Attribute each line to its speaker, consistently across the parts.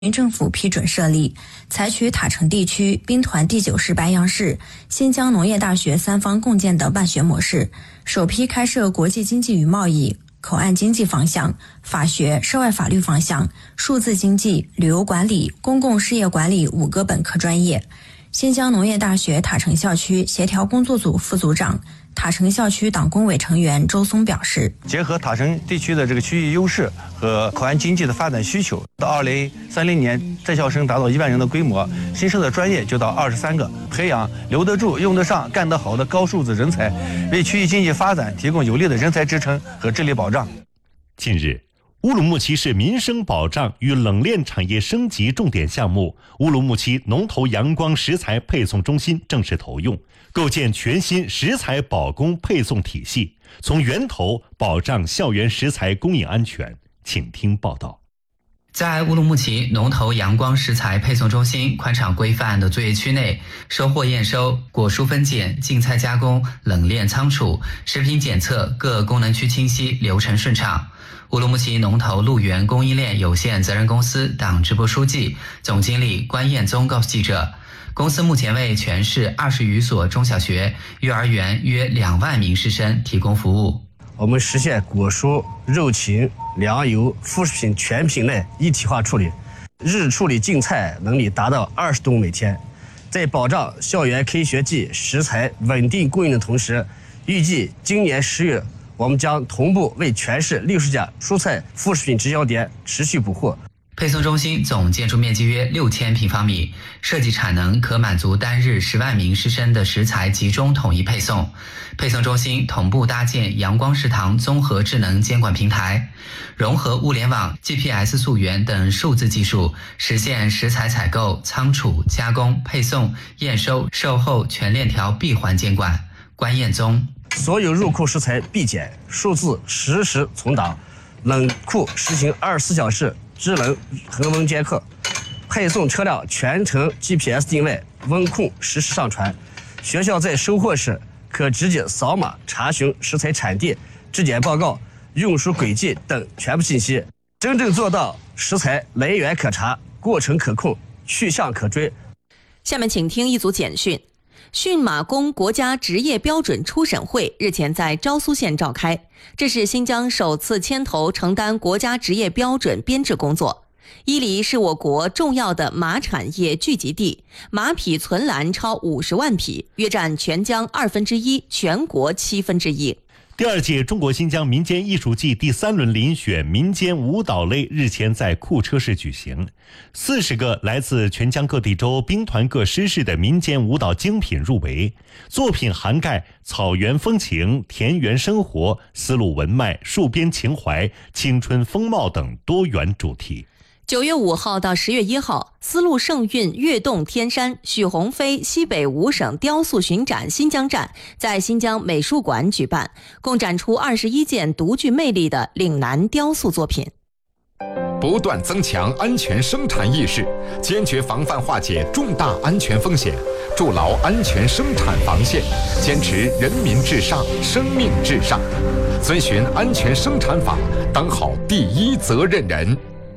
Speaker 1: 云政府批准设立，采取塔城地区、兵团第9师白杨市、新疆农业大学3方共建的办学模式，首批开设国际经济与贸易、口岸经济方向、法学、涉外法律方向、数字经济、旅游管理、公共事业管理5个本科专业。新疆农业大学塔城校区协调工作组副组长、塔城校区党工委成员周松表示，
Speaker 2: 结合塔城地区的这个区域优势和口岸经济的发展需求，到2030年在校生达到1万人的规模，新设的专业就到23个，培养留得住、用得上、干得好的高素质人才，为区域经济发展提供有力的人才支撑和治理保障。
Speaker 3: 近日，乌鲁木齐市民生保障与冷链产业升级重点项目乌鲁木齐农投阳光食材配送中心正式投用，构建全新食材保供配送体系，从源头保障校园食材供应安全。请听报道。
Speaker 4: 在乌鲁木齐农投阳光食材配送中心宽敞规范的作业区内，收获验收、果蔬分拣、净菜加工、冷链仓储、食品检测各功能区清晰，流程顺畅。乌鲁木齐农投鹿源供应链有限责任公司党支部书记、总经理关彦宗告诉记者，公司目前为全市20余所中小学、幼儿园约2万名师生提供服务。
Speaker 5: 我们实现果蔬、肉禽、粮油、副食品全品类一体化处理，日处理净菜能力达到20吨每天。在保障校园开学季食材稳定供应的同时，预计今年10月我们将同步为全市60家蔬菜副食品直销点持续补货。
Speaker 4: 配送中心总建筑面积约6000平方米，设计产能可满足单日10万名师生的食材集中统一配送。配送中心同步搭建阳光食堂综合智能监管平台，融合物联网、GPS 溯源等数字技术，实现食材采购、仓储、加工、配送、验收、售后全链条闭环监管。关彦宗，
Speaker 5: 所有入库食材必检，数字实时存档，冷库实行24小时智能恒温监测，配送车辆全程 GPS 定位，温控实时上传。学校在收货时可直接扫码查询食材产地、质检报告、运输轨迹等全部信息，真正做到食材来源可查、过程可控、去向可追。
Speaker 6: 下面请听一组简讯。驯马工国家职业标准初审会日前在昭苏县召开，这是新疆首次牵头承担国家职业标准编制工作。伊犁是我国重要的马产业聚集地，马匹存栏超50万匹，约占全疆1/2，全国1/7。
Speaker 3: 第2届中国新疆民间艺术季第3轮遴选民间舞蹈类日前在库车市举行，40个来自全疆各地州兵团各师市的民间舞蹈精品入围，作品涵盖草原风情、田园生活、丝路文脉、戍边情怀、青春风貌等多元主题。
Speaker 6: 9月5号到10月1号，丝路盛韵跃动天山许鸿飞西北5省雕塑巡展新疆站在新疆美术馆举办，共展出21件独具魅力的岭南雕塑作品。
Speaker 7: 不断增强安全生产意识，坚决防范化解重大安全风险，筑牢安全生产防线，坚持人民至上、生命至上，遵循安全生产法，当好第一责任人。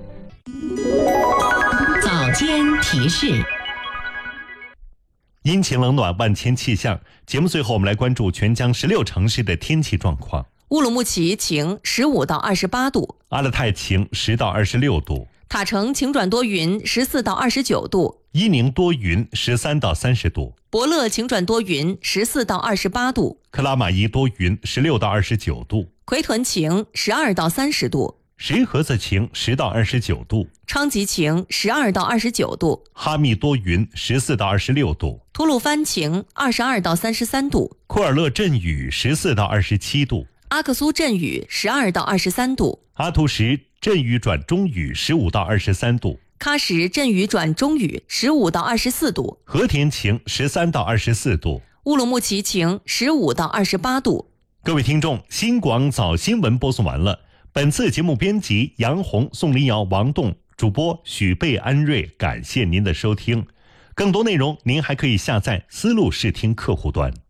Speaker 8: 早间提示。
Speaker 3: 阴晴冷暖万千气象，节目最后我们来关注全疆16城市的天气状况。
Speaker 6: 乌鲁木齐晴，15到28度；
Speaker 3: 阿勒泰晴，10到26度；
Speaker 6: 塔城晴转多云，14到29度；
Speaker 3: 伊宁多云，13到30度；
Speaker 6: 博乐晴转多云，14到28度；
Speaker 3: 克拉玛依多云，16到29度；
Speaker 6: 奎屯晴，12到30度；
Speaker 3: 石河子晴，10到29度；
Speaker 6: 昌吉晴，12到29度；
Speaker 3: 哈密多云，14到26度；
Speaker 6: 吐鲁番晴，22到33度；
Speaker 3: 库尔勒阵雨，14到27度；
Speaker 6: 阿克苏阵雨12到23度；
Speaker 3: 阿图什阵雨转中雨，15到23度；
Speaker 6: 喀什阵雨转中雨，15到24度；
Speaker 3: 和田晴，13到24度；
Speaker 6: 乌鲁木齐晴，15到28度。
Speaker 3: 各位听众，新广早新闻播送完了。本次节目编辑杨红、宋林瑶、王栋，主播许贝、安瑞，感谢您的收听。更多内容您还可以下载思路视听客户端。